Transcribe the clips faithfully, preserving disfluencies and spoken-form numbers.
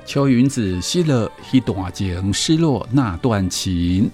邱云子写了一段情，失落那段情。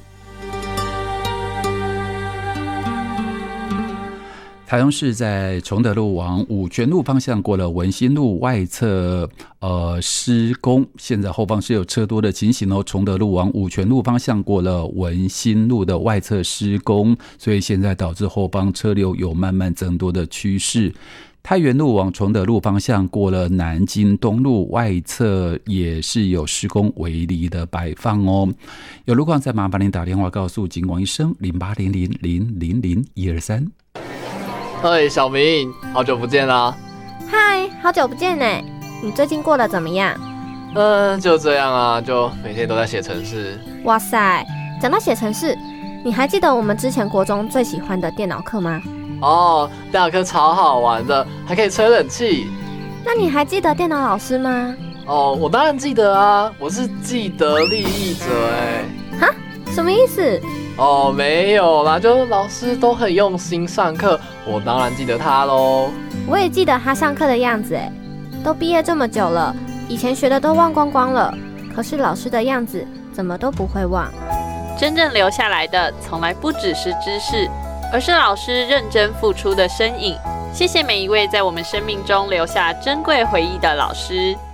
台中市在崇德路往五权路方向过了文心路外侧呃施工，现在后方是有车多的情形哦。崇德路往五权路方向过了文心路的外侧施工，所以现在导致后方车流有慢慢增多的趋势。太原路往崇德路方向过了南京东路外侧也是有施工围篱的摆放哦。有路况再麻烦您打电话告诉警广医生零八零零零零零一二三。 嘿，小明，好久不见啦！ 嗨，好久不见呢，你最近过得怎么样？ 嗯，就这样啊，就每天都在写程式。 哇塞，讲到写程式，你还记得我们之前国中最喜欢的电脑课吗？ 哦，电脑课超好玩的，还可以吹冷气。 那你还记得电脑老师吗？ 哦，我当然记得啊，我是既得利益者哎。 哈？什么意思？ 哦，没有啦，就老师都很用心上课，我当然记得他咯。 我也记得他上课的样子哎，都毕业这么久了，以前学的都忘光光了，可是老师的样子怎么都不会忘。 真正留下来的从来不只是知识，而是老师认真付出的身影。谢谢每一位在我们生命中留下珍贵回忆的老师。